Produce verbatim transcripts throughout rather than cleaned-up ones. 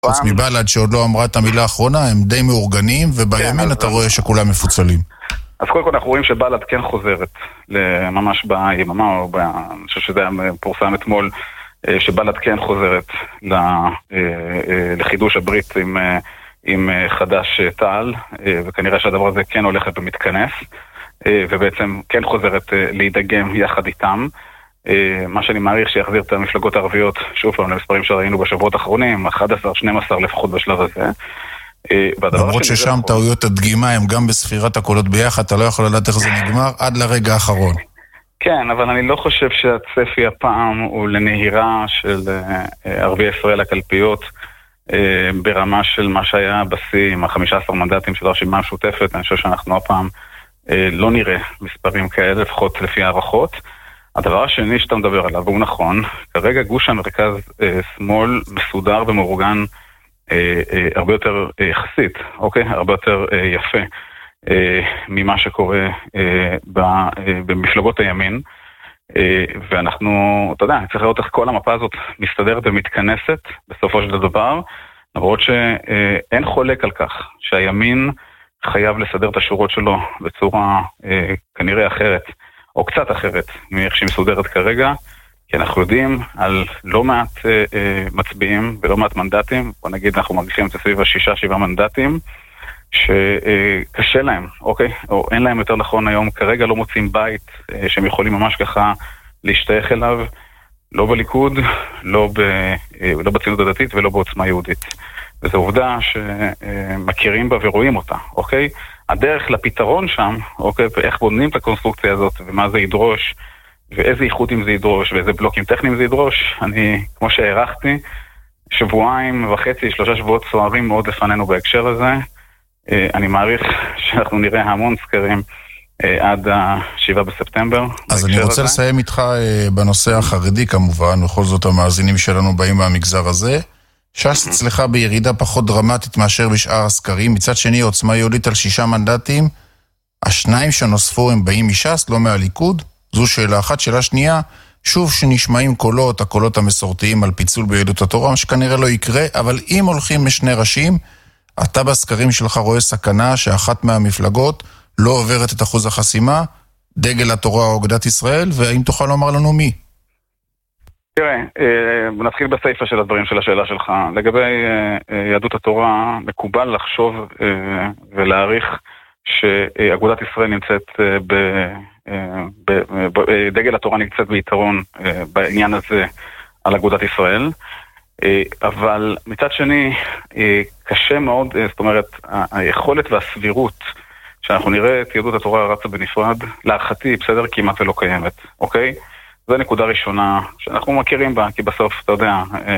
חוץ מבל"ד שעוד לא אמרה את המילה האחרונה, הם די מאורגנים, ובימין אתה רואה שכולם מפוצלים. אז קודם כל אנחנו רואים שבל"ד כן חוזרת, ממש ביממה, או אני חושב שזה היה פורסם אתמול, שבל"ד כן חוזרת לחידוש הברית עם, עם חד"ש תע"ל, וכנראה שהדבר הזה כן הולכת ומתכנס, ובעצם כן חוזרת להידגם יחד איתם. מה שאני מעריך שיחזיר את המפלגות הערביות, שוב פעם למספרים שראינו בשבועות האחרונים, אחת עשרה שתים עשרה לפחות בשלב הזה. למרות ששם טעויות הדגימה הם גם בספירת הקולות ביחד, אתה לא יכול לדעת איך זה נגמר עד לרגע האחרון. כן, אבל אני לא חושב שהצפי הפעם הוא לנהירה של ערבי ישראל הקלפיות ברמה של מה שהיה בשיא עם ה-חמישה עשר מנדטים של הרשימה המשותפת. אני חושב שאנחנו הפעם לא נראה מספרים כאלה, לפחות לפי הערכות. הדבר השני שאתה מדבר עליו הוא נכון, כרגע גוש המרכז שמאל מסודר ומאורגן הרבה יותר יחסית, אוקיי? הרבה יותר יפה ממה שקורה במפלגות הימין, ואנחנו, אתה יודע, צריך לראות איך כל המפה הזאת מסתדרת ומתכנסת בסופו של דבר, למרות שאין חולק על כך שהימין חייב לסדר את השורות שלו בצורה כנראה אחרת, או קצת אחרת מאיך שהיא מסודרת כרגע, כי אנחנו יודעים על לא מעט אה, אה, מצביעים ולא מעט מנדטים, בוא נגיד אנחנו מרגישים את זה סביב השישה, שבעה מנדטים, שקשה אה, להם, אוקיי? או אין להם יותר נכון היום, כרגע לא מוצאים בית אה, שהם יכולים ממש ככה להשתייך אליו, לא בליכוד, לא, ב, אה, לא בציונות הדתית ולא בעוצמה יהודית. וזו עובדה שמכירים בה ורואים אותה, אוקיי? הדרך לפתרון שם, אוקיי, ואיך בונים את הקונסטרוקציה הזאת, ומה זה ידרוש, ואיזה איכותים זה ידרוש, ואיזה בלוקים טכניים זה ידרוש, אני, כמו שהערכתי, שבועיים וחצי, שלושה שבועות סוערים מאוד לפנינו בהקשר הזה, אני מעריך שאנחנו נראה המון סקרים עד ה-שבעה בספטמבר. אז אני רוצה הזה. לסיים איתך בנושא החרדי כמובן, בכל זאת המאזינים שלנו באים מהמגזר הזה, ש"ס אצלך בירידה פחות דרמטית מאשר בשאר הסקרים, מצד שני עוצמה יהודית על שישה מנדטים, השניים שנוספו הם באים מש"ס, לא מהליכוד, זו שאלה אחת. שאלה שנייה, שוב שנשמעים קולות, הקולות המסורתיים על פיצול ביהדות התורה, מה שכנראה לא יקרה, אבל אם הולכים משני ראשים, אתה בסקרים שלך רואה סכנה שאחת מהמפלגות לא עוברת את אחוז החסימה, דגל התורה או אגודת ישראל, והאם תוכל לומר לנו מי? תראה, נתחיל בסייפה של הדברים של השאלה שלך. לגבי יהדות התורה, מקובל לחשוב ולהעריך שאגודת ישראל נמצאת ב... דגל התורה נמצאת ביתרון בעניין הזה על אגודת ישראל, אבל מצד שני קשה מאוד, זאת אומרת, היכולת והסבירות שאנחנו נראה את יהדות התורה רצה בנפרד, להערכתי בסדר כמעט ולא קיימת, אוקיי? זו נקודה ראשונה שאנחנו מכירים בה, כי בסוף, אתה יודע,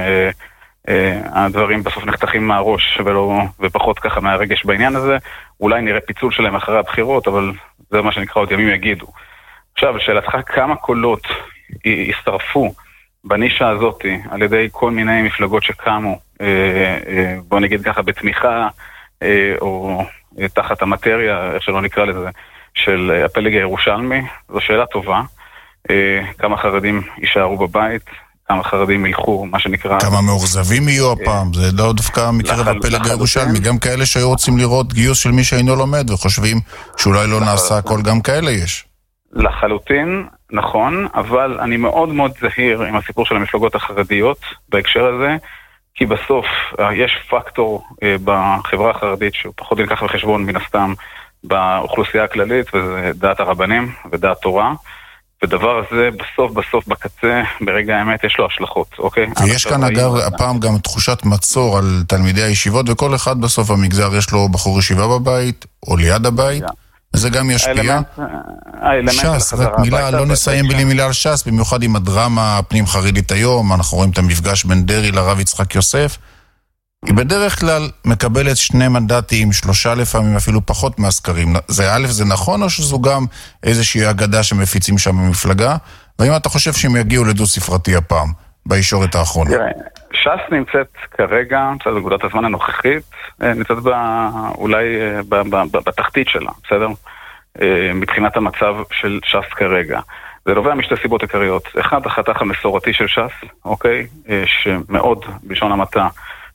הדברים בסוף נחתכים מהראש ולא, ופחות ככה מהרגש בעניין הזה. אולי נראה פיצול שלהם אחרי הבחירות, אבל זה מה שנקרא עוד ימים יגידו. עכשיו, שאלתך כמה קולות יסתרפו בנישה הזאת על ידי כל מיני מפלגות שקמו, בוא נגיד ככה, בתמיכה או תחת המטריה, איך שלא נקרא לזה, של הפלג הירושלמי, זו שאלה טובה. כמה חרדים יישארו בבית, כמה חרדים ילכו, מה שנקרא... כמה מאוכזבים יהיו הפעם, זה לא דווקא מקרב הפלג הירושלמי, גם כאלה שהיו רוצים לראות גיוס של מי שאינו לומד, וחושבים שאולי לא נעשה הכל, גם כאלה יש. לחלוטין, נכון, אבל אני מאוד מאוד זהיר עם הסיפור של המפלגות החרדיות בהקשר הזה, כי בסוף יש פקטור בחברה החרדית שהוא פחות נלקח בחשבון מן הסתם באוכלוסייה הכללית, וזה דעת הרבנים ודעת תורה, ודבר הזה בסוף בסוף בקצה, ברגע האמת יש לו השלכות, אוקיי? ויש כאן אגב הפעם גם תחושת מצור על תלמידי הישיבות, וכל אחד בסוף המגזר יש לו בחור ישיבה בבית, או ליד הבית, וזה גם ישפיע. ש"ס, רק מילה, לא נסיים בלי מילה על ש"ס, במיוחד עם הדרמה הפנים חרדית היום, אנחנו רואים את המפגש בין דרעי לרב יצחק יוסף, היא בדרך כלל מקבלת שני מנדטים, שלושה לפעמים, אפילו פחות מהסקרים. זה א', זה נכון, או שזו גם איזושהי אגדה שמפיצים שם במפלגה? והאם אתה חושב שהם יגיעו לדו ספרתי הפעם, בישורת האחרונה? תראה, ש"ס נמצאת כרגע, בסדר, בגודת הזמן הנוכחית, נמצאת בה, אולי ב, ב, ב, בתחתית שלה, בסדר? מבחינת המצב של ש"ס כרגע. זה נובע משתי סיבות עיקריות. אחד, החתך המסורתי של ש"ס, אוקיי? שמאוד, בלשון המעטה,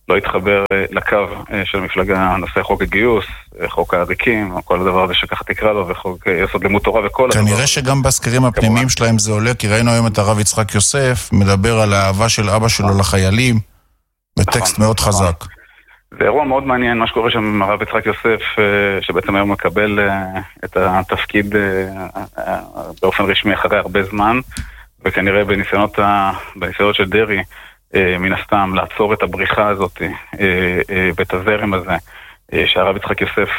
לא יתחבר לקו של המפלגה, נושא חוק הגיוס, חוק העריקים, כל הדבר הזה שככה תקרא לו, וחוק יסוד לימוד תורה וכל הדבר. כנראה שגם בסקרים הפנימיים שלהם זה עולה, כי ראינו היום את הרב יצחק יוסף, מדבר על האהבה של אבא שלו לחיילים, בטקסט מאוד חזק. זה אירוע מאוד מעניין, מה שקורה שם עם הרב יצחק יוסף, שבעצם היום מקבל את התפקיד באופן רשמי אחרי הרבה זמן, וכנראה בניסיונות, בניסיונות של דרי, מן הסתם לעצור את הבריחה הזאת ואת הזרם הזה שהרב יצחק יוסף,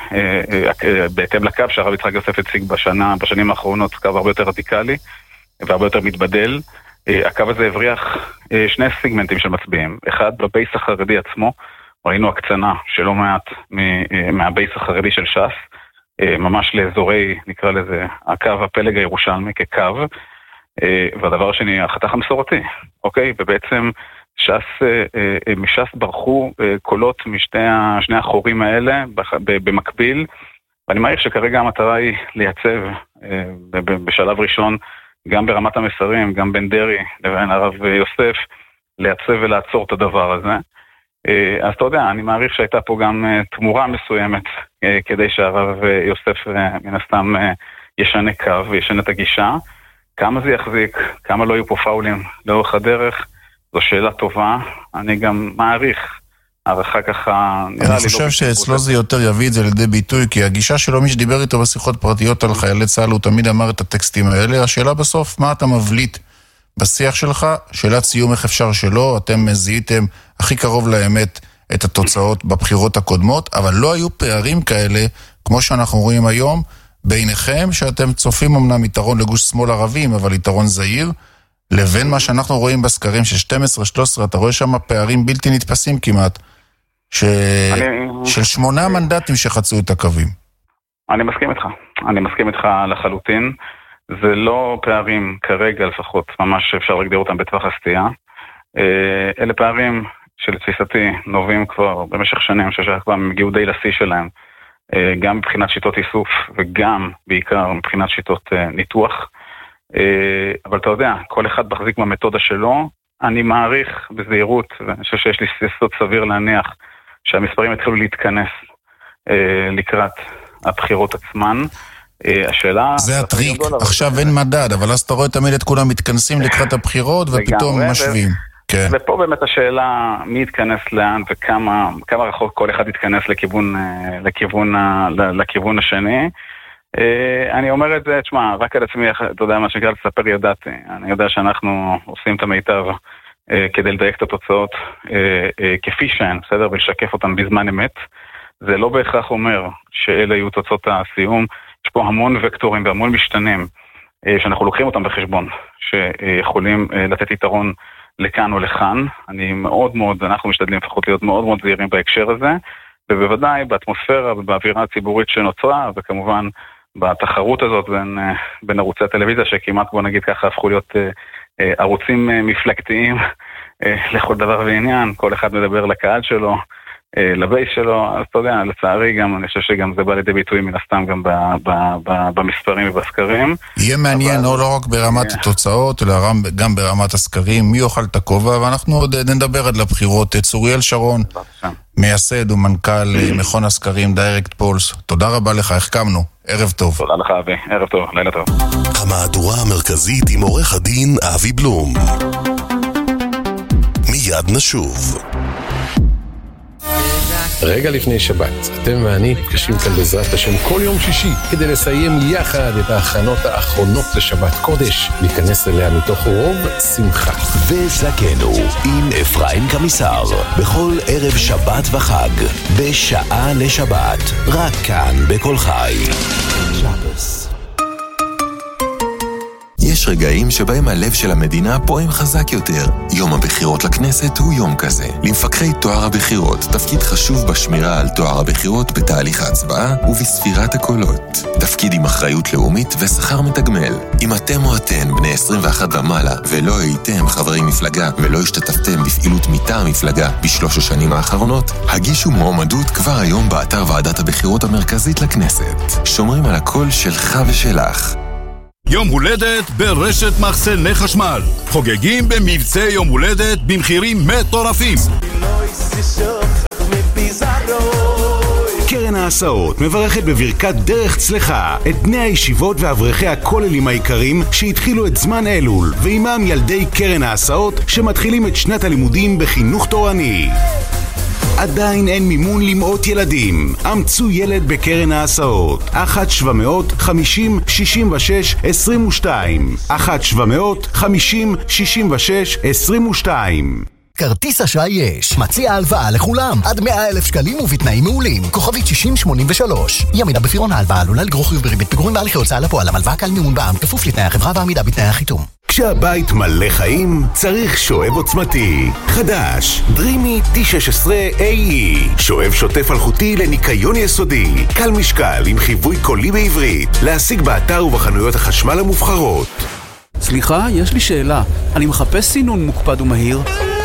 בהתאם לקו שהרב יצחק יוסף הציג בשנה, בשנים האחרונות, קו הרבה יותר רדיקלי והרבה יותר מתבדל. הקו הזה הבריח שני סיגמנטים של מצביעים, אחד בבייס החרדי עצמו, ראינו הקצנה שלא מעט מהבייס החרדי של ש"ס, ממש לאזורי, נקרא לזה, הקו הפלג הירושלמי כקו, והדבר השני, החתך המסורתי, אוקיי? ובעצם ש"ס, מש"ס ברחו קולות משני החורים האלה במקביל, ואני מעריך שכרגע המטרה היא לייצב בשלב ראשון, גם ברמת המסרים, גם בין דרי לבין הרב יוסף, לייצב ולעצור את הדבר הזה. אז אתה יודע, אני מעריך שהייתה פה גם תמורה מסוימת, כדי שהרב יוסף מן הסתם ישנה קו וישנה את הגישה. כמה זה יחזיק, כמה לא יהיו פה פאולים לאורך הדרך, זו שאלה טובה. אני גם מעריך, הערכה ככה נראה לי לא... אני חושב שאצלו זה יותר יביא את זה לידי ביטוי, כי הגישה שלו, מי שדיבר איתו בשיחות פרטיות על חיילי צה"ל, הוא תמיד אמר את הטקסטים האלה. השאלה בסוף, מה אתה מבליט בשיח שלך? שאלת סיום, איך אפשר שלא? אתם זיהיתם הכי קרוב לאמת את התוצאות בבחירות הקודמות, אבל לא היו פערים כאלה, כמו שאנחנו רואים היום, ביניכם, שאתם צופים אמנם יתרון לגוש שמאל ערבים, אבל יתרון זהיר, לבין מה שאנחנו רואים בסקרים של שתים עשרה שלוש עשרה, אתה רואה שם פערים בלתי נתפסים כמעט, ש... אני... של שמונה מנדטים שחצו את הקווים. אני מסכים איתך, אני מסכים איתך לחלוטין. זה לא פערים כרגע לפחות, ממש אפשר להגדיר אותם בטווח הסטייה. אלה פערים שלתפיסתי נובעים כבר במשך שנים, שכבר הם הגיעו די לשיא שלהם, גם מבחינת שיטות איסוף וגם בעיקר מבחינת שיטות ניתוח. אבל אתה יודע, כל אחד מחזיק במתודה שלו. אני מעריך בזהירות, ואני חושב שיש לי יסוד סביר להניח שהמספרים התחילו להתכנס לקראת הבחירות עצמן. השאלה... זה הטריק, עכשיו אין מדד, אבל אז אתה רואה תמיד את כולם מתכנסים לקראת הבחירות ופתאום משווים. ופה באמת השאלה מי יתכנס לאן וכמה כמה רחוק כל אחד יתכנס לכיוון, לכיוון, לכיוון השני. אני אומר את זה, תשמע, רק על עצמי, אתה יודע מה שנקרא לספר ידעתי. אני יודע שאנחנו עושים את המיטב כדי לדייק את התוצאות כפי שהן, בסדר? ולשקף אותן בזמן אמת. זה לא בהכרח אומר שאלה יהיו תוצאות הסיום. יש פה המון וקטורים והמון משתנים שאנחנו לוקחים אותם בחשבון, שיכולים לתת יתרון לכאן או לכאן. אני מאוד מאוד, אנחנו משתדלים לפחות להיות מאוד מאוד זהירים בהקשר הזה, ובוודאי באטמוספירה ובאווירה הציבורית שנוצרה, וכמובן בתחרות הזאת בין, בין ערוצי הטלוויזיה, שכמעט בוא נגיד ככה הפכו להיות ערוצים מפלגתיים לכל דבר ועניין, כל אחד מדבר לקהל שלו, לבייס שלו, אז אתה יודע, לצערי גם, אני חושב שגם זה בא לידי ביטוי מן הסתם גם ב, ב, ב, במספרים ובסקרים. יהיה מעניין, אבל... לא רק ברמת התוצאות, אלא גם ברמת הסקרים, מי יאכל את הכובע, ואנחנו עוד נדבר עד לבחירות. צוריאל שרון, מייסד ומנכ"ל מכון הסקרים דיירקט פולס, תודה רבה לך, החכמנו, ערב טוב. תודה לך אבי, ערב טוב, לילה טוב. המהדורה המרכזית עם עורך הדין אבי בלום. מיד נשוב. רגע לפני שבת, אתם ואני נפגשים כאן בעזרת השם כל יום שישי כדי לסיים יחד את ההכנות האחרונות לשבת קודש, להיכנס אליה מתוך רוב שמחה. וזקנו עם אפרים קמיסר בכל ערב שבת וחג בשעה לשבת, רק כאן בכל חי. שבס. יש רגעים שבהם הלב של המדינה פועם חזק יותר. יום הבחירות לכנסת הוא יום כזה. למפקחי תואר הבחירות תפקיד חשוב בשמירה על תואר הבחירות בתהליך ההצבעה ובספירת הקולות. תפקיד עם אחריות לאומית ושכר מתגמל. אם אתם או אתן בני עשרים ואחת ומעלה ולא הייתם חברי מפלגה ולא השתתפתם בפעילות מטעם מפלגה בשלוש השנים האחרונות, הגישו מועמדות כבר היום באתר ועדת הבחירות המרכזית לכנסת. שומרים על הקול שלך ושלך. יום הולדת ברשת מחסני חשמל. חוגגים במבצע יום הולדת במחירים מטורפים. קרן ההסעות מברכת בברכת דרך צלחה את בני הישיבות ואברכי הכוללים העיקרים שהתחילו את זמן אלול, ועימם ילדי קרן ההסעות שמתחילים את שנת הלימודים בחינוך תורני. עדיין אין מימון למאות ילדים. אמצו ילד בקרן ההסעות. אחת שבע מאות חמישים שישים ושש עשרים ושתיים אחת שבע מאות חמישים שישים ושש עשרים ושתיים. כרטיס אשראי יש. מציע הלוואה לכולם. עד מאה אלף שקלים ובתנאים מעולים. כוכבית שישים שמונים ושלוש. אי עמידה בפירעון ההלוואה עלולה לגרור חיוב בריבית פיגורים בהליכי הוצאה לפועל. הלוואה כלל מימון בע"מ כפוף לתנאי החברה ועמידה בתנאי החיתום. כשהבית מלא חיים, צריך שואב עוצמתי. חדש, דרימי טי שש עשרה איי אי. שואב שוטף אלחוטי לניקיון יסודי. קל משקל עם חיווי קולי בעברית. להשיג באתר ובחנויות החשמל המובחרות. סליחה, יש לי שאלה. אני מחפש סינון מוקפד ומהיר.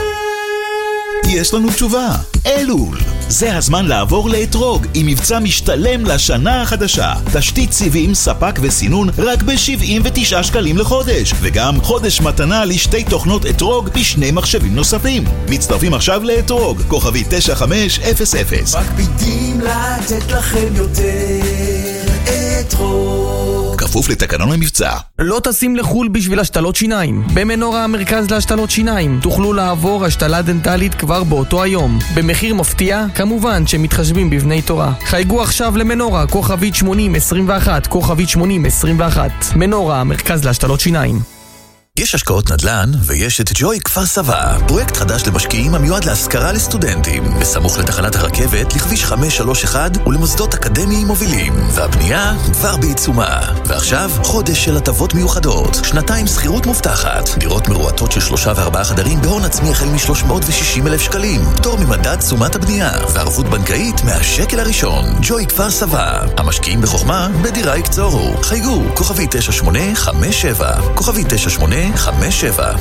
יש לנו תשובה. אלול. זה הזמן לעבור לאתרוג עם מבצע משתלם לשנה החדשה. תשתית סיבים, ספק וסינון רק ב-שבעים ותשעה שקלים לחודש, וגם חודש מתנה לשתי תוכנות אתרוג בשני מחשבים נוספים. מצטרפים עכשיו לאתרוג, כוכבי תשע חמש אפס אפס. מקפידים לתת לכם יותר אתרוג. כפוף לתקנון המבצע. לא תשים לחול בשביל השתלות שיניים. במנורה המרכז להשתלות שיניים תוכלו לעבור השתלה דנטלית כבר באותו היום. במחיר מפתיע, כמובן שמתחשבים בבני תורה. חייגו עכשיו למנורה, כוכבית שמונים עשרים ואחת, כוכבית שמונים עשרים ואחת. מנורה המרכז להשתלות שיניים. יש השקעות נדל"ן ויש את ג'וי כפר סבא, פרויקט חדש למשקיעים המיועד להשכרה לסטודנטים, בסמוך לתחנת הרכבת לכביש חמש שלוש אחת ולמוסדות אקדמיים מובילים, והבנייה כבר בעיצומה. ועכשיו חודש של הטבות מיוחדות, שנתיים שכירות מובטחת, דירות מרועטות של שלושה וארבעה חדרים בהון עצמי החל מ-שלוש מאות ושישים אלף שקלים, פטור ממדד תשומת הבנייה, וערבות בנקאית מהשקל הראשון. ג'וי כפר סבא, המשקיעים בחוכמה בדירה יקצורו. חייגו, כוכבי תשע שמונה חמש שבע, כוכבי תשע שמונה חמש שבע.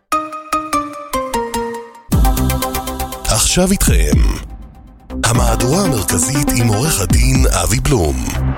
עכשיו איתכם המהדורה המרכזית עם עורך הדין אבי בלום.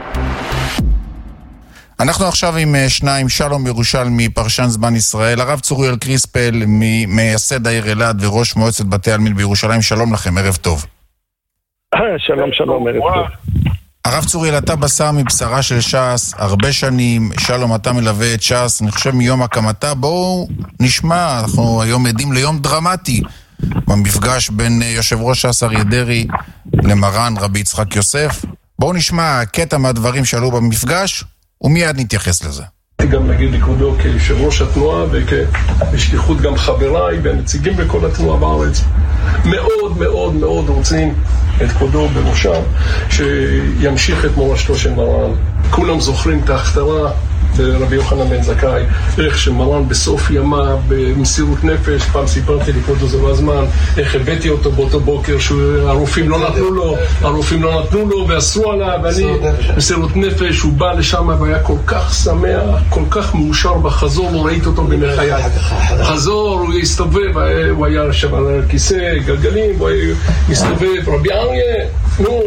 אנחנו עכשיו עם שניים, שלום ירושלמי, פרשן זמן ישראל, הרב צוריאל קריספל, מייסד העיר אלעד וראש מועצת בתי העלמין בירושלים. שלום לכם, ערב טוב. שלום, שלום, ערב טוב. הרב צוריאל, אתה בשר מבשרה של ש"ס הרבה שנים. שלום, אתה מלווה את ש"ס, אני חושב מיום הקמתה. בואו נשמע, אנחנו היום עדים ליום דרמטי במפגש בין יושב ראש ש"ס אריה דרעי למרן רבי יצחק יוסף. בואו נשמע קטע מהדברים שעלו במפגש ומיד נתייחס לזה. גם נגיד לכבודו כיושב ראש התנועה ובשליחות גם חבריי והנציגים בכל התנועה בארץ מאוד מאוד מאוד רוצים את כבודו בראשם שימשיך את מורשתו של מרן. כולם זוכרים את ההכתרה ברבי יוחנן בן זכאי, איך שמרן בסוף ימה במסירות נפש, פעם סיפרתי לכבודו זה בזמן, איך הבאתי אותו באותו בוקר שהרופאים לא נתנו לו, הרופאים לא נתנו לו ואסרו עליו, ואני מסירות נפש, הוא בא לשם והיה כל כך שמח, כל כך מאושר בחזור, לא ראיתי אותו בימי חיי. חזור, הוא הסתובב, הוא היה שם על כיסא גלגלים, הוא היה מסתובב, רבי אריה, נו,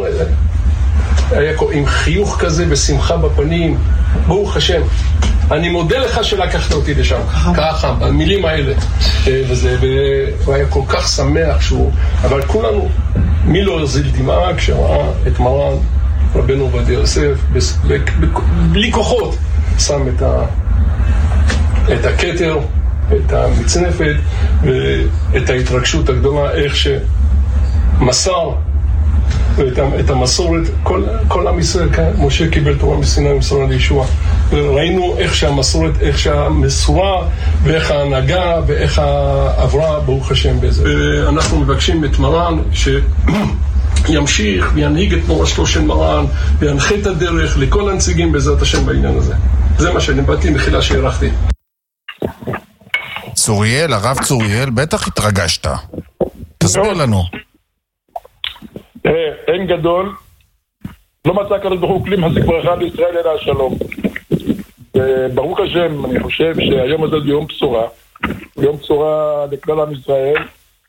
היה עם חיוך כזה ושמחה בפנים, ברוך השם, אני מודה לך שלקחת אותי לשם, ככה, במילים האלה, וזה, והוא היה כל כך שמח שהוא, אבל כולנו, מי לא הרזיל דמעה כשראה את מרן רבנו עובדיה יוסף, בלי כוחות, שם את, ה, את הכתר, את המצנפת, ואת ההתרגשות הגדולה, איך שמסר, את, את המסורת, כל, כל עם ישראל, משה קיבל תורה מסיני ומסורה לישוע. ראינו איך שהמסורת, איך שהמסורה, ואיך ההנהגה, ואיך העברה, ברוך השם בזה. אנחנו מבקשים את מרן שימשיך וינהיג את מורשתו של מרן, וינחה את הדרך לכל הנציגים בעזרת השם בעניין הזה. זה מה שאני באתי מחילה שהערכתי. צוריאל, הרב צוריאל, בטח התרגשת. תסביר לנו. אין גדול, לא מצא הקדוש ברוך הוא כלי מחזיק ברכה בישראל אלא השלום. ברוך השם, אני חושב שהיום הזה זה יום בשורה, יום בשורה לכלל עם ישראל,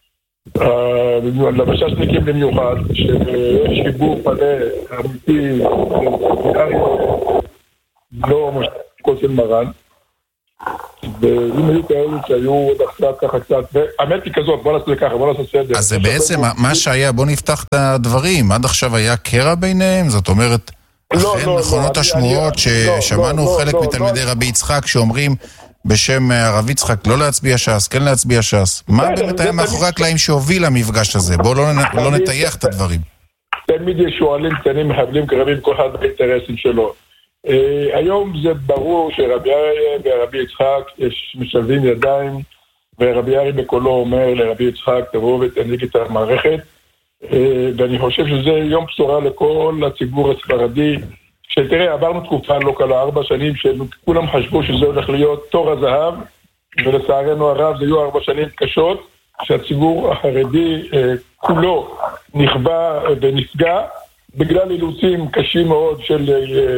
לבש"סניקים במיוחד, שיש חיבור מלא אמיתי, לא משקול של מרן, ואם היו כאלה שהיו עוד קצת ככה קצת, והאמת היא כזאת, בוא נעשה ככה, בוא נעשה סדר. אז זה בעצם מה שהיה, בוא נפתח את הדברים, עד עכשיו היה קרע ביניהם, זאת אומרת, אכן נכונות השמועות ששמענו חלק מתלמידי רבי יצחק שאומרים בשם הרב יצחק לא להצביע ש"ס, כן להצביע ש"ס. מה באמת היה מאחורי הקלעים שהוביל למפגש הזה? בואו לא נטייח את הדברים. תמיד יש שואלים קטנים, מחבלים קרבים, כל אחד באינטרסים שלו. היום זה ברור שרבי אריה ורבי יצחק יש משלבים ידיים, ורבי אריה בקולו אומר לרבי יצחק תבוא ותנהיג את המערכת, ואני חושב שזה יום בשורה לכל הציבור הספרדי, שתראה, עברנו תקופה לא קלה, ארבע שנים שכולם חשבו שזה הולך להיות תור הזהב, ולצערנו הרב זה יהיו ארבע שנים קשות, שהציבור החרדי כולו נכבה ונפגע, בגלל אילוצים קשים מאוד של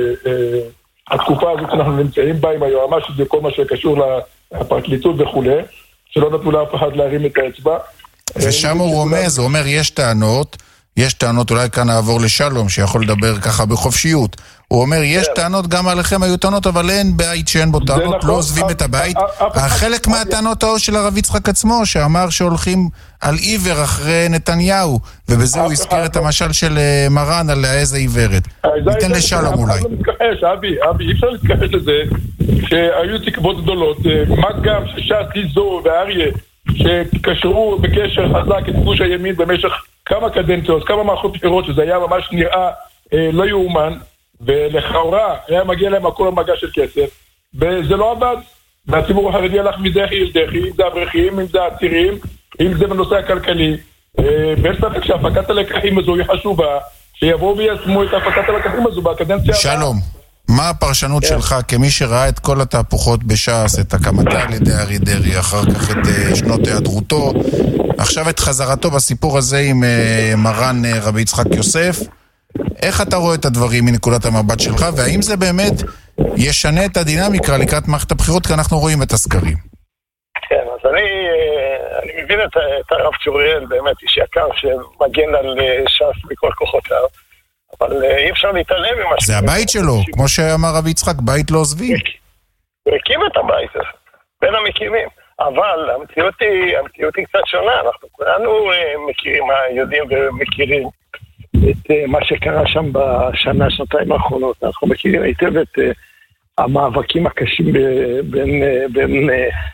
התקופה הזאת שאנחנו נמצאים בה עם היועמ"שית וכל מה שקשור לפרקליטות וכו', שלא נתנו לאף אחד להרים את האצבע. ושם הוא רומז, הוא אומר יש טענות, יש טענות, אולי כאן נעבור לשלום שיכול לדבר ככה בחופשיות. הוא אומר יש טענות, גם עליכם היו טענות, אבל אין בית שאין בו טענות, לא עוזבים את הבית. החלק מהטענות ההוא של הרב יצחק עצמו, שאמר שהולכים על עיוור אחרי נתניהו, ובזה הוא הזכיר את המשל של מרן על איזה עיוורת. ניתן לשלום אולי. אבי, אבי, אי אפשר להתכחש לזה שהיו תקוות גדולות, מה גם שש"ס, ליזו ואריה שקשרו בקשר חזק את גוש הימין במשך כמה קדנציות, כמה מערכות בחירות, שזה היה ממש נראה אה, לא יאומן, ולכאורה היה מגיע להם הכל המגע של כסף, וזה לא עבד. והציבור החרדי הלך מדחי אל דחי, אם זה אברכים, אם זה עצירים, אם זה בנושא הכלכלי, אה, ואין ספק שהפקת הלקחים הזו היא חשובה, שיבואו ויישמו את הפקת הלקחים הזו בקדנציה. שלום. מה הפרשנות שלך כמי שראה את כל התהפוכות בש"ס, את הקמתה על ידי אריה דרעי, אחר כך את שנות היעדרותו, עכשיו את חזרתו בסיפור הזה עם מרן רבי יצחק יוסף, איך אתה רואה את הדברים מנקודת המבט שלך, והאם זה באמת ישנה את הדינמיקה לקראת מערכת הבחירות, כי אנחנו רואים את הסקרים? כן, אז אני, אני מבין את, את הרב צוריאל, באמת איש יקר שמגן על ש"ס בכל כוחותיו, אבל אי אפשר להתעלם ממה זה הבית שלו, כמו שאמר רבי יצחק, בית לא עוזבים. הוא הקים את הבית הזה, בין המקימים. אבל המציאות היא, המציאות היא קצת שונה, אנחנו כולנו מכירים, יודעים ומכירים את מה שקרה שם בשנה, שנתיים האחרונות. אנחנו מכירים היטב את המאבקים הקשים בין, בין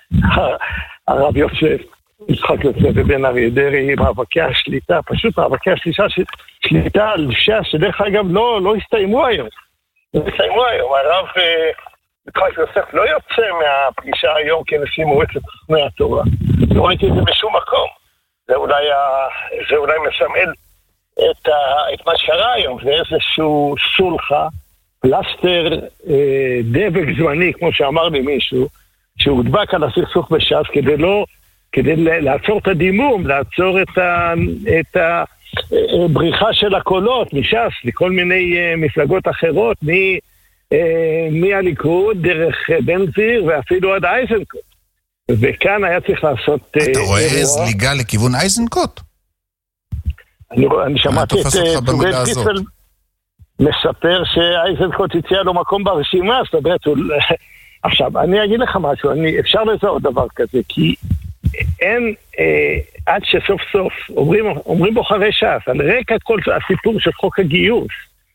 הרב יוסף, יצחק יוסף ובין אריה דרעי, מאבקי השליטה, פשוט מאבקי השליטה, שליטה על ש"ס, שדרך אגב לא, לא הסתיימו היום. לא הסתיימו היום, הרב יצחק יוסף לא יוצא מהפגישה היום כנשיא מועצת חכמי התורה. לא ראיתי את זה בשום מקום. זה אולי, זה אולי מסמל את, את מה שקרה היום, זה איזשהו סולחה, פלסטר אה, דבק זמני, כמו שאמר לי מישהו, שהודבק על הסכסוך בש"ס כדי לא, כדי לעצור את הדימום, לעצור את, ה, את הבריחה של הקולות מש"ס לכל מיני uh, מפלגות אחרות, מ, uh, מהליכוד, דרך בן גביר ואפילו עד אייזנקוט. וכאן היה צריך לעשות... אתה uh, רואה זליגה לכיוון אייזנקוט? אני, אני שמעתי את צורי טיפל מספר שאייזנקוט הציע לו מקום ברשימה, זאת אומרת, הוא... עכשיו, אני אגיד לך משהו, אני, אפשר לזהות דבר כזה, כי אין, אה, עד שסוף סוף, אומרים, אומרים בוחרי ש"ס, על רקע כל הסיפור של חוק הגיוס,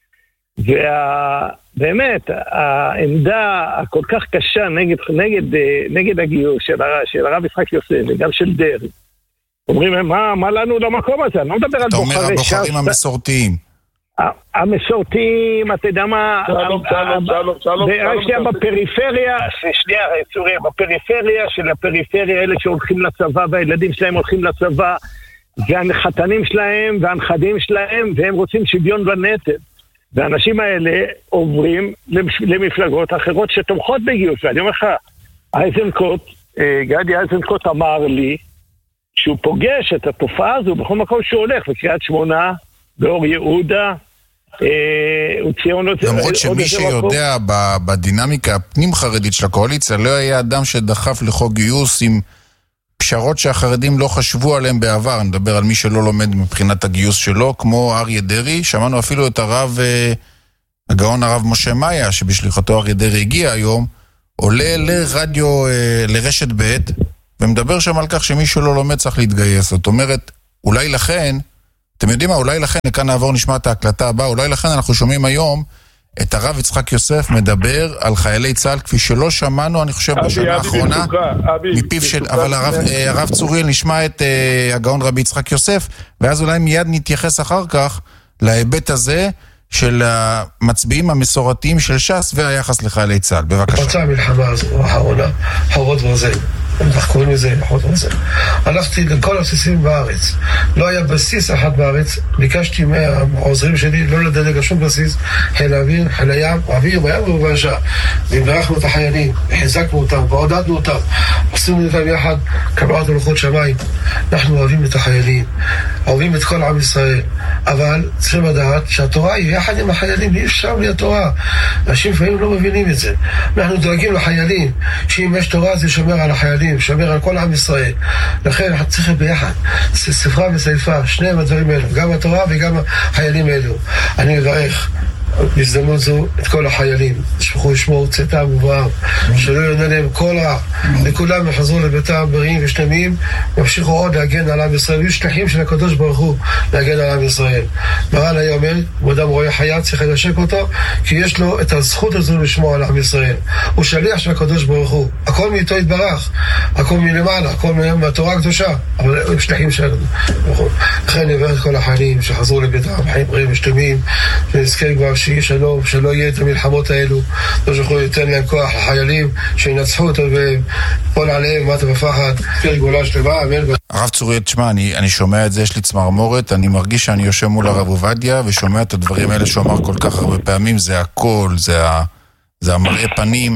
ובאמת, העמדה הכל כך קשה נגד, נגד, נגד הגיוס של, הר, של הרב יצחק יוסף, וגם של דרעי, אומרים, מה, מה לנו למקום הזה? אני לא מדבר על בוחרי ש"ס. אתה אומר הבוחרים המסורתיים. המסורתיים, אתה יודע מה, שלום, שלום, שלום, שלום, שלום, בפריפריה, שנייה, צורי, בפריפריה של הפריפריה, אלה שהולכים לצבא, והילדים שלהם הולכים לצבא, והחתנים שלהם, והנכדים שלהם, והם רוצים שוויון בנטל. והאנשים האלה עוברים למפלגות אחרות שתומכות בגיוס, ואני אומר לך, אייזנקוט, גדי אייזנקוט אמר לי, שהוא פוגש את התופעה הזו בכל מקום שהוא הולך, בקריית שמונה, באור יהודה, למרות שמי שיודע בדינמיקה הפנים חרדית של הקואליציה לא היה אדם שדחף לחוק גיוס עם פשרות שהחרדים לא חשבו עליהם בעבר. אני מדבר על מי שלא לומד מבחינת הגיוס שלו, כמו אריה דרעי. שמענו אפילו את הרב הגאון הרב משה מאיה, שבשליחתו אריה דרעי הגיע היום, עולה לרדיו, לרשת ב' ומדבר שם על כך שמי שלא לומד צריך להתגייס. זאת אומרת, אולי לכן, אתם יודעים מה, אולי לכן, כאן נעבור נשמע את ההקלטה הבאה, אולי לכן אנחנו שומעים היום את הרב יצחק יוסף מדבר על חיילי צה"ל, כפי שלא שמענו, אני חושב, בשנה האחרונה, מפיו של, אבל הרב, הרב צוריאל נשמע את הגאון רבי יצחק יוסף, ואז אולי מיד נתייחס אחר כך להיבט הזה של המצביעים המסורתיים של ש"ס והיחס לחיילי צה"ל. בבקשה. פרצה המלחמה הזו האחרונה, חרבות ברזל. אנחנו קוראים לזה חרבות ברזל. הלכתי לכל הבסיסים בארץ. לא היה בסיס אחד בארץ. ביקשתי מהעוזרים שלי לא לדלג על שום בסיס. חיל האוויר, חיל הים, אוויר, בים ובבנשה. וברכנו את החיילים, חיזקנו אותם, ועודדנו אותם. עשינו אותם יחד, קבלת הלכות שמיים. אנחנו אוהבים את החיילים, אוהבים את כל עם ישראל. אבל צריכים לדעת שהתורה היא יחד עם החיילים, אי אפשר בלי התורה. אנשים לפעמים לא מבינים את זה. אנחנו דואגים לחיילים, שאם יש תורה זה שומר על החיילים, שומר על כל עם ישראל. לכן אנחנו צריכים ביחד, ספרה וסייפה, שניהם הדברים האלו, גם התורה וגם החיילים האלו. אני מברך בהזדמנות זו את כל החיילים, שפכו לשמור צאתם וברעם, שלא יונה להם כל רע, לכולם יחזרו לביתם בריאים ושלמים, ימשיכו עוד להגן על עם ישראל, יהיו שליחים של הקדוש ברוך הוא להגן על עם ישראל. מרן היה אומר, אדם רואה חיה צריך לנשק אותו, כי יש לו את הזכות הזו לשמור על עם ישראל. הוא שליח של הקדוש ברוך הוא, הכל מאיתו יתברך, הכל מלמעלה, הכל מהתורה הקדושה, אבל הם שליחים שלנו. לכן אני מברך את כל החיילים שחזרו לביתם, חיים בריאים ושלמים, ונזכה כבר שיהיה שלום, שלא יהיה את המלחמות האלו, לא שוכו ייתן להם כוח לחיילים, שינצחו אותו ופול עליהם, מטה בפחד, פיר גאולה שלמה, אמן. הרב צוריאל, תשמע, אני, אני שומע את זה, יש לי צמרמורת, אני מרגיש שאני יושב מול הרב עובדיה, ושומע את הדברים האלה שהוא אמר כל כך הרבה פעמים, זה הכל, זה, ה, זה המראה פנים.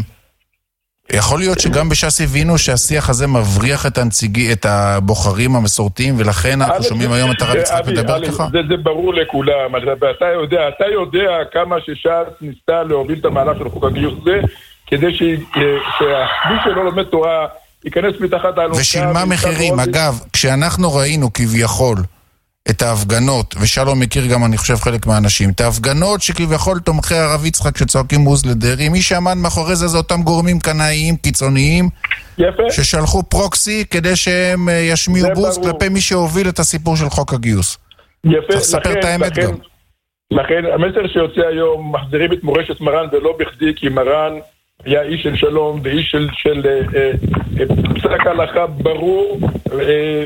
יכול להיות שגם בש"ס הבינו שהשיח הזה מבריח את הנציגי, את הבוחרים המסורתיים, ולכן אנחנו שומעים היום את הרב יצחק מדבר ככה? זה, זה ברור לכולם, ואתה יודע, אתה יודע כמה שש"ס ניסתה להוביל את המהלך של חוק הגיוס זה, כדי שמי שלא לומד תורה ייכנס מתחת האלונקה. ושילמה מחירים. אגב, כשאנחנו ראינו כביכול את ההפגנות, ושלום מכיר גם אני חושב חלק מהאנשים, את ההפגנות שכביכול תומכי הרב יצחק שצועקים מוז לדרי, מי שעמד מאחורי זה זה אותם גורמים קנאיים, קיצוניים, יפה. ששלחו פרוקסי כדי שהם ישמיעו בוז כלפי מי שהוביל את הסיפור של חוק הגיוס. יפה, צריך לספר את האמת לכן, גם. לכן המסר שיוצא היום, מחזירים את מורשת מרן ולא בכדי, כי מרן היה איש של שלום ואיש של, של אה, אה, פסק הלכה ברור. אה,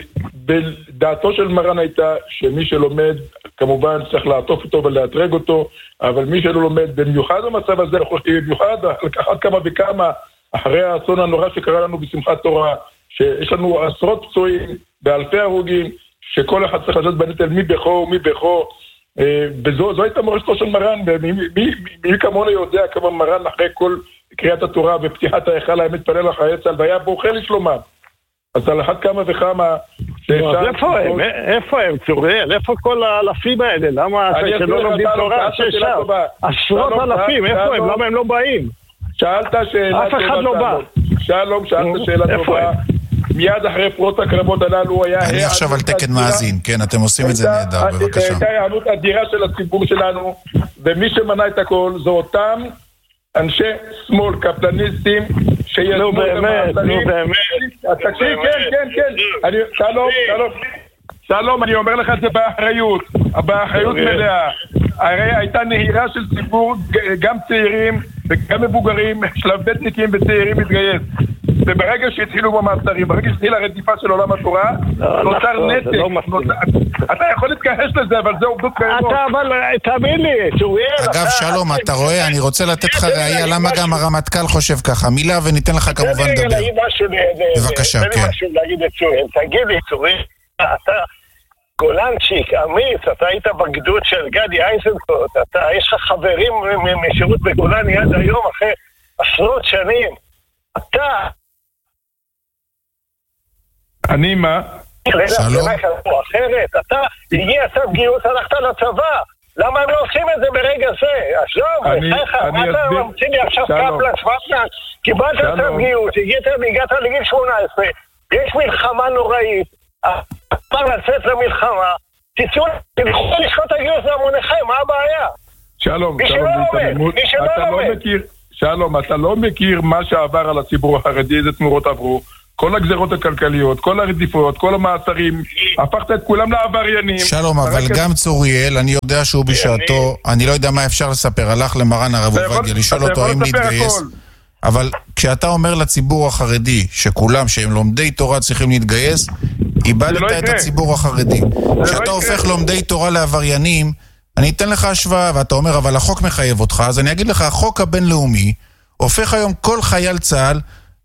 בדעתו של מרן הייתה שמי שלומד כמובן צריך לעטוף אותו ולהטרג אותו, אבל מי שלא לומד במיוחד במצב הזה, במיוחד לקחת כמה וכמה אחרי האסון הנורא שקרה לנו בשמחת תורה, שיש לנו עשרות פצועים באלפי הרוגים, שכל אחד צריך לשאת בנטל מי בכו ומי בכו, וזו זו הייתה מורשתו של מרן, ומי מי, מי, מי כמונו יודע כמה מרן אחרי כל קריאת התורה ופתיחת ההיכל היה מתפלל לחיילי צה"ל והיה בוחר לשלומם. אז על אחת כמה וכמה... איפה הם? איפה הם, צוריאל? איפה כל האלפים האלה? למה שלא לומדים תורה ששם? עשרות אלפים, איפה הם? למה הם לא באים? שאלת שאלה... אף אחד לא בא. שלום, שאלת שאלה טובה. מיד אחרי פרוץ הקרבות הללו היה... אני עכשיו על תקן מאזין, כן, אתם עושים את זה נהדר, בבקשה. הייתה הענות אדירה של הציבור שלנו, ומי שמנע את הכל זה אותם אנשי שמאל, קפלניסטים, שיזמו את המעצרים. תקשיב, כן, כן, כן. שלום, שלום. שלום, אני אומר לך את זה באחריות. באחריות מלאה. הרי הייתה נהירה של ציבור, גם צעירים וגם מבוגרים, שלבתניקים וצעירים מתגייס. וברגע שהתחילו במעצרים, ברגע שהתחילה הרדיפה של עולם התורה, נוצר נתק. אתה יכול להתכחש לזה, אבל זה עובדות קיימות. אתה אבל, תאמין לי, צוריאל. אגב, שלום, אתה רואה, אני רוצה לתת לך ראייה למה גם הרמטכ"ל חושב ככה. מילה וניתן לך כמובן לדבר. בבקשה, כן. תן לי משהו להגיד את צוריאל. תגיד לי, צוריאל, אתה גולנצ'יק, אמיץ, אתה היית בגדוד של גדי איינזנקוט, אתה, יש לך חברים משירות בגולני עד היום אחרי עשרות שנים. אתה... אני מה? שלום. אחרת, אתה הגיע צו גיוס, הלכת לצבא. למה הם לא עושים את זה ברגע זה? עזוב, איך, מה אתה ממציא לי עכשיו קפלן, ספטלן? קיבלת צו גיוס, הגעת לגיל שמונה עשרה, יש מלחמה נוראית, אפשר לצאת למלחמה, תצאו, תלכו לשחוט הגיוס להמוניכם, מה הבעיה? שלום, מי שלא לומד, מי שלא לומד. שלום, אתה לא מכיר מה שעבר על הציבור החרדי, איזה תמורות עברו, כל הגזרות הכלכליות, כל הרדיפות, כל המעצרים, הפכת את כולם לעבריינים. שלום, אבל גם צוריאל, אני יודע שהוא בשעתו, אני לא יודע מה אפשר לספר, הלך למרן הרב עובדיה, לשאול אותו האם להתגייס. אבל כשאתה אומר לציבור החרדי שכולם שהם לומדי תורה צריכים להתגייס, איבדת את הציבור החרדי. כשאתה הופך לומדי תורה לעבריינים, אני אתן לך השוואה, ואתה אומר, אבל החוק מחייב אותך, אז אני אגיד לך, החוק הבינלאומי הופך היום כל חייל צה"ל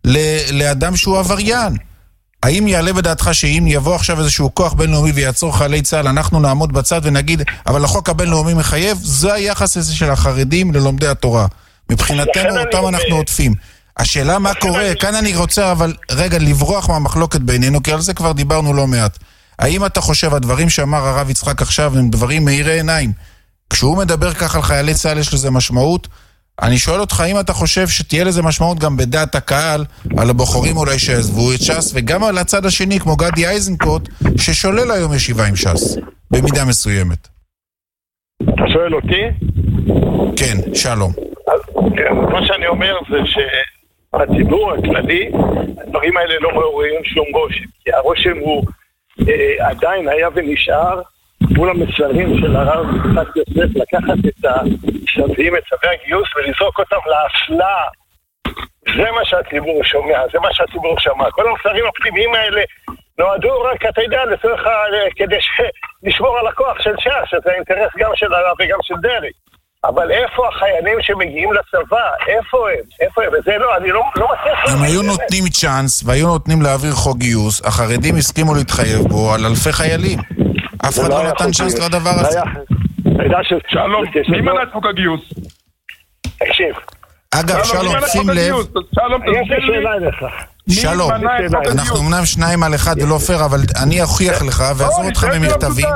לאדם שהוא עבריין. האם יעלה בדעתך שאם יבוא עכשיו איזשהו כוח בינלאומי ויעצור חיילי צה"ל, אנחנו נעמוד בצד ונגיד, אבל החוק הבינלאומי מחייב? זה היחס הזה של החרדים ללומדי התורה. מבחינתנו אותם אנחנו עוטפים. השאלה מה קורה, כאן אני רוצה אבל רגע לברוח מהמחלוקת בינינו, כי על זה כבר דיברנו לא מעט. האם אתה חושב, הדברים שאמר הרב יצחק עכשיו הם דברים מאירי עיניים? כשהוא מדבר כך על חיילי צה"ל יש לזה משמעות? אני שואל אותך, האם אתה חושב שתהיה לזה משמעות גם בדעת הקהל, על הבוחרים אולי שעזבו את ש"ס, וגם על הצד השני כמו גדי איזנקוט, ששולל היום ישיבה עם ש"ס, במידה מסוימת? אתה שואל אותי? כן, שלום. כן, מה שאני אומר זה שהציבור הכללי, הדברים האלה לא מעוררים שום רושם, כי הרושם הוא אה, עדיין היה ונשאר מול המסרים של הרב יצחק יוסף, לקחת את הצווים, את צווי הגיוס ולזרוק אותם לאסלה. זה מה שהציבור שומע, זה מה שהציבור שמע. כל המסרים הפנימיים האלה נועדו רק, אתה יודע, לצורך כדי לשמור על הכוח של ש"ס, שזה האינטרס גם של הרב וגם של דרעי. אבל איפה החיילים שמגיעים לצבא? איפה הם? איפה הם? וזה לא, אני לא, לא מצליח... אם היו נותנים צ'אנס והיו נותנים להעביר חוק גיוס, החרדים הסכימו להתחייב בו על אלפי חיילים. אף אחד לא נתן צ'אנס לדבר הזה. שלום, מי מנע את חוק הגיוס? תקשיב. אגב, שלום, שים לב. שלום, שלום, אנחנו אמנם שניים על אחד ולא פייר, אבל אני אוכיח לך ועזור אותך ממכתבים.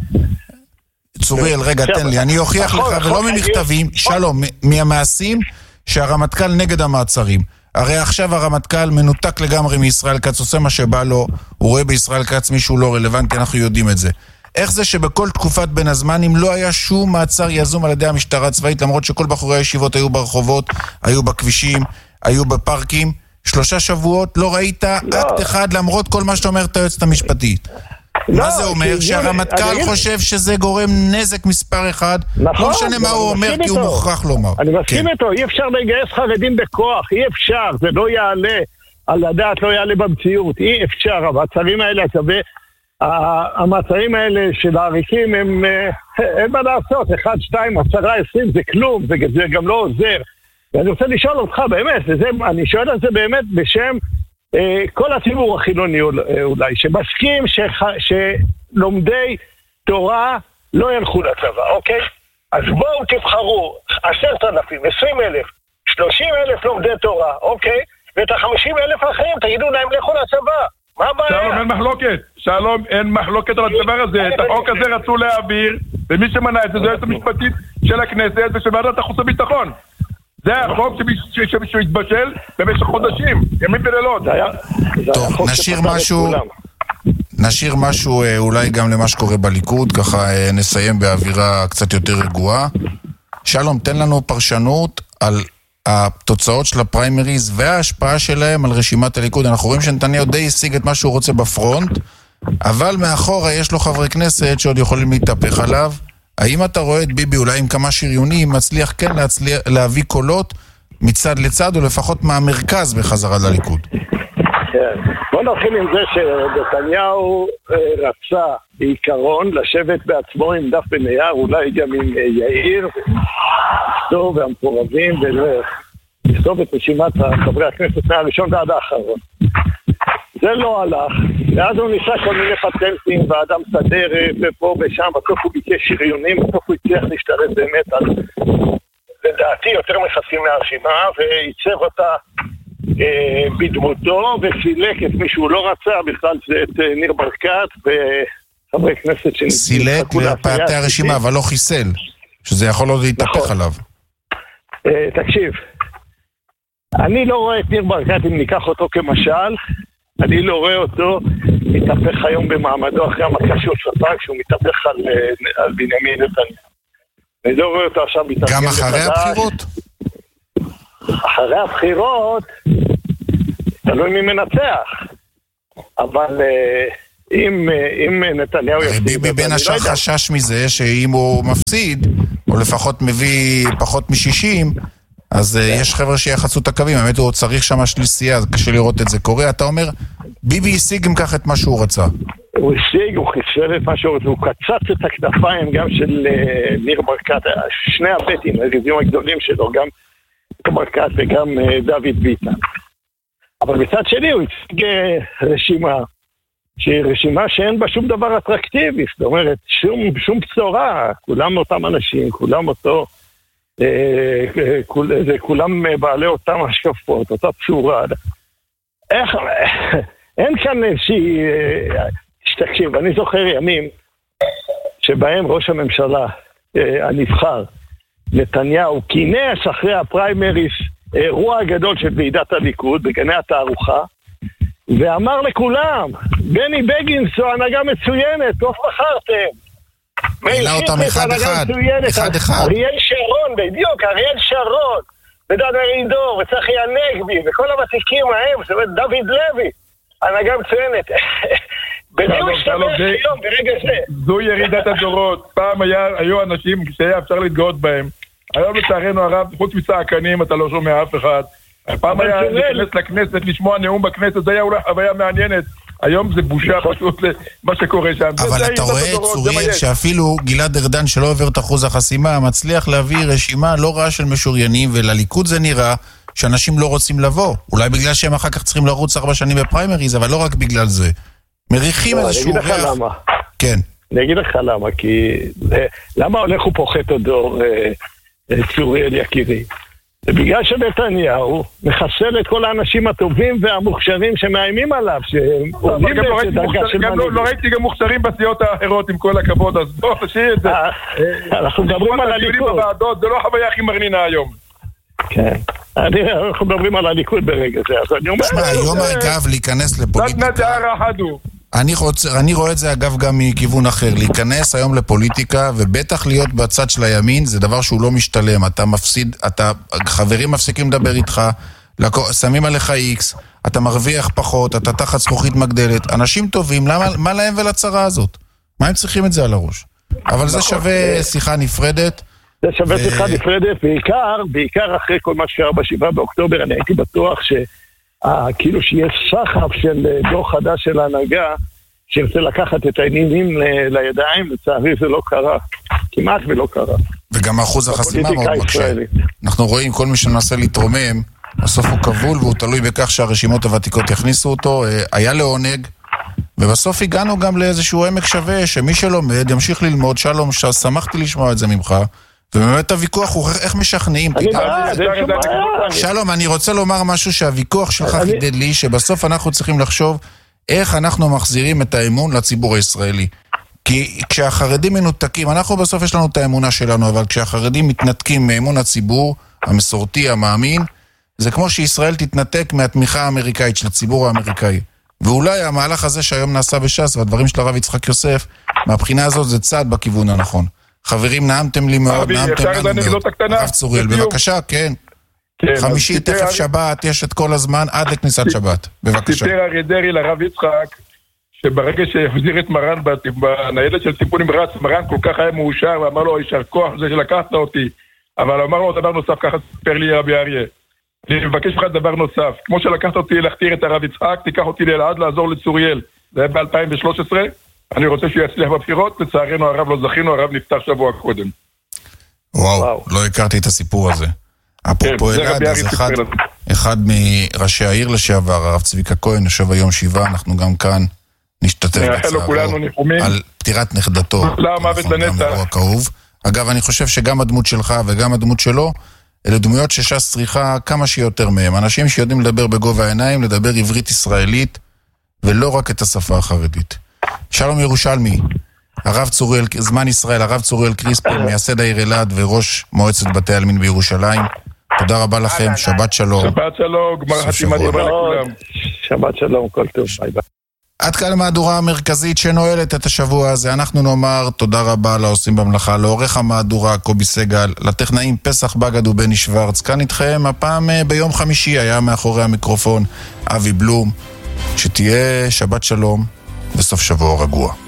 צוריאל, רגע, תן לי, אני אוכיח לך ולא ממכתבים, שלום, מהמעשים שהרמטכ"ל נגד המעצרים. הרי עכשיו הרמטכ"ל מנותק לגמרי מישראל כץ, עושה מה שבא לו, הוא רואה בישראל כץ מישהו לא רלוונטי, אנחנו יודעים את זה. איך זה שבכל תקופת בין הזמנים לא היה שום מעצר יזום על ידי המשטרה הצבאית, למרות שכל בחורי הישיבות היו ברחובות, היו בכבישים, היו בפארקים, שלושה שבועות לא ראית אקט אחד למרות כל מה שאתה אומר את היועצת המשפטית. מה זה אומר? שהרמטכ"ל חושב שזה גורם נזק מספר אחד, לא משנה מה הוא אומר כי הוא מוכרח לומר. אני מסכים איתו, אי אפשר לגייס חרדים בכוח, אי אפשר, זה לא יעלה על הדעת, לא יעלה במציאות, אי אפשר. המעצרים האלה, המעצרים האלה של העריקים הם, אין מה לעשות, אחד, שתיים, עשרה, עשרים, זה כלום, זה גם לא עוזר. ואני רוצה לשאול אותך באמת, אני שואל על זה באמת בשם כל הציבור החילוני אולי, שמסכים שלומדי תורה לא ילכו לצבא, אוקיי? אז בואו תבחרו עשרת אלפים, עשרים אלף, שלושים אלף לומדי תורה, אוקיי? ואת החמישים אלף האחרים תגידו להם לכו לצבא. מה הבעיה? שלום, אין מחלוקת. שלום, אין מחלוקת על הדבר הזה. את החוק הזה רצו להעביר, ומי שמנע את זה זו היועצת המשפטית של הכנסת ושל ועדת החוץ והביטחון. זה החוק שהתבשל במשך חודשים, ימים ולילות. טוב, נשאיר משהו, נשאיר משהו אולי גם למה שקורה בליכוד, ככה נסיים באווירה קצת יותר רגועה. שלום, תן לנו פרשנות על התוצאות של הפריימריז וההשפעה שלהם על רשימת הליכוד. אנחנו רואים שנתניהו די השיג את מה שהוא רוצה בפרונט, אבל מאחורה יש לו חברי כנסת שעוד יכולים להתהפך עליו. האם אתה רואה את ביבי אולי עם כמה שריונים מצליח כן להצליח, להביא קולות מצד לצד או לפחות מהמרכז בחזרה לליכוד? כן. בוא נתחיל עם זה שנתניהו רצה בעיקרון לשבת בעצמו עם דף בנייר, אולי גם עם יאיר, אשתו והמקורבים, ולכתוב את רשימת חברי הכנסת מהראשון ועד האחרון. זה לא הלך, ואז הוא ניסה כל מיני פטנטים, ואדם סדר ופה ושם, בסוף הוא ביקש שריונים, בסוף הוא הצליח להשתלט באמת על, לדעתי, יותר מחצי מהרשימה, וייצב אותה אה, בדמותו, וסילק את מי שהוא לא רצה, בכלל זה את אה, ניר ברקת, וחברי כנסת שנתחקו סילק לפעתי הרשימה, אבל לא חיסל, שזה יכול עוד להתהפך עליו. אה, תקשיב, אני לא רואה את ניר ברקת, אם ניקח אותו כמשל, אני לא רואה אותו מתהפך היום במעמדו אחרי המכה שהוא ספק, שהוא מתהפך על, על בנימין נתניהו. אני לא רואה אותו עכשיו מתהפך גם אחרי לפדש. הבחירות? אחרי הבחירות, תלוי מי מנצח. אבל אם, אם נתניהו יפסיד... ביבי בן השאר חשש מזה שאם הוא מפסיד, או לפחות מביא פחות מ-שישים, אז יש חבר'ה שיחצו את הקווים, האמת הוא צריך שם שליסייה, קשה לראות את זה קורה. אתה אומר, ביבי השיג עם כך את מה שהוא רצה. הוא השיג, הוא חיסל את מה שהוא רצה, הוא קצץ את הכתפיים גם של ניר ברקת, שני הבטים, הריבים הגדולים שלו, גם ברקת וגם דוד ביטן. אבל מצד שני הוא הציג רשימה, שהיא רשימה שאין בה שום דבר אטרקטיבי, זאת אומרת, שום, שום בשורה, כולם אותם אנשים, כולם אותו, אה, כול, זה, כולם בעלי אותם השקפות, אותה צורה. איך, אין כאן איזושהי, תקשיב, אני זוכר ימים שבהם ראש הממשלה אה, הנבחר, נתניהו, כינס אחרי הפריימריס, אירוע הגדול של ועידת הליכוד בגני התערוכה, ואמר לכולם, בני בגין זו הנהגה מצוינת, טוב בחרתם. העלה אותם אחד אחד, אחד אחד. אריאל שרון, בדיוק, אריאל שרון, ודן מרידור, וצחי הנגבי, וכל הוותיקים ההם, זאת אומרת, דוד לוי, הנהגה מצוינת. בזה הוא השתמש היום, ברגע זה. זו ירידת הדורות. פעם היו אנשים שהיה אפשר להתגאות בהם. היום לצערנו הרב, חוץ מצעקנים, אתה לא שומע אף אחד. פעם היה להיכנס לכנסת, לשמוע נאום בכנסת, זה היה אולי חוויה מעניינת. היום זה בושה פשוט מה שקורה שם. אבל אתה רואה, צוריאל, שאפילו גלעד ארדן שלא עובר את אחוז החסימה, מצליח להביא רשימה לא רעה של משוריינים, ולליכוד זה נראה שאנשים לא רוצים לבוא. אולי בגלל שהם אחר כך צריכים לרוץ ארבע שנים בפריימריז, אבל לא רק בגלל זה. מריחים איזשהו ריח. אני אגיד לך למה. כן. אני אגיד לך למה, כי למה הולך ופוחת הדור צוריאל יקירי? זה בגלל שנתניהו מחסל את כל האנשים הטובים והמוכשרים שמאיימים עליו, לא ראיתי גם מוכשרים בסיעות האחרות עם כל הכבוד, אז בוא תשאיר את זה. אנחנו מדברים על הליכוד. זה לא החוויה הכי מרנינה היום. כן, אנחנו מדברים על הליכוד ברגע זה, אז אני אומר... היום אגב להיכנס לפוליטיקה... אני, רוצ... אני רואה את זה אגב גם מכיוון אחר, להיכנס היום לפוליטיקה ובטח להיות בצד של הימין זה דבר שהוא לא משתלם, אתה מפסיד, אתה, חברים מפסיקים לדבר איתך, שמים עליך איקס, אתה מרוויח פחות, אתה תחת זכוכית מגדלת, אנשים טובים, למה, מה להם ולצרה הזאת? מה הם צריכים את זה על הראש? אבל זה שווה שיחה נפרדת. זה שווה שיחה נפרדת, בעיקר, בעיקר אחרי כל מה שקרה בשבעה באוקטובר, אני הייתי בטוח ש... כאילו שיש סחף של דור חדש של ההנהגה שירצה לקחת את העניינים לידיים, לצערי זה לא קרה, כמעט ולא קרה. וגם האחוז החסימה מאוד מקשה. אנחנו רואים כל מי שמנסה להתרומם, בסוף הוא כבול והוא תלוי בכך שהרשימות הוותיקות יכניסו אותו, היה לעונג, ובסוף הגענו גם לאיזשהו עמק שווה, שמי שלומד ימשיך ללמוד, שלום, שמחתי לשמוע את זה ממך, ובאמת הוויכוח הוא איך משכנעים. שלום, אני רוצה לומר משהו שהוויכוח שלך חידד לי, שבסוף אנחנו צריכים לחשוב איך אנחנו מחזירים את האמון לציבור הישראלי. כי כשהחרדים מנותקים, אנחנו בסוף יש לנו את האמונה שלנו, אבל כשהחרדים מתנתקים מאמון הציבור, המסורתי, המאמין, זה כמו שישראל תתנתק מהתמיכה האמריקאית של הציבור האמריקאי. ואולי המהלך הזה שהיום נעשה בש"ס, והדברים של הרב יצחק יוסף, מהבחינה הזאת זה צעד בכיוון הנכון. חברים, נעמתם לי מאוד, נעמתם לנו מאוד. הרב צוריאל, בבקשה, כן. חמישי, תכף שבת, יש את כל הזמן עד לכניסת שבת. בבקשה. סיפר אריה דרעי לרב יצחק, שברגע שהחזיר את מרן בניידת של טיפול נמרץ, מרן כל כך היה מאושר, ואמר לו, יישר כוח זה שלקחת אותי. אבל אמר לו דבר נוסף, ככה סיפר לי רבי אריה. אני מבקש לך דבר נוסף. כמו שלקחת אותי להכתיר את הרב יצחק, תיקח אותי לאלעד לעזור לצוריאל. זה היה ב-אלפיים ושלוש עשרה. אני רוצה שהוא יצליח בבחירות, לצערנו הרב לא זכינו, הרב נפטר שבוע קודם. וואו, לא הכרתי את הסיפור הזה. אפרופו אלעד, אז אחד, אחד מראשי העיר לשעבר, הרב צביקה כהן, יושב היום שבעה, אנחנו גם כאן נשתתף בצערו על פטירת נכדתו. אגב, אני חושב שגם הדמות שלך וגם הדמות שלו, אלה דמויות שש"ס צריכה כמה שיותר מהם. אנשים שיודעים לדבר בגובה העיניים, לדבר עברית ישראלית, ולא רק את השפה החרדית. שלום ירושלמי, הרב צוריאל, זמן ישראל, הרב צוריאל קריספל, מייסד העיר אלעד וראש מועצת בתי העלמין בירושלים. תודה רבה לכם, שבת שלום. שבת שלום, גמר חתימה טובה לכולם. שבת שלום, כל טוב, ביי ביי. עד כאן המהדורה המרכזית שנועלת את השבוע הזה. אנחנו נאמר תודה רבה לעושים במלאכה, לעורך המהדורה קובי סגל, לטכנאים פסח בגד ובני שוורץ. כאן איתכם הפעם ביום חמישי היה מאחורי המיקרופון אבי בלום. שתהיה שבת שלום וסוף שבוע רגוע.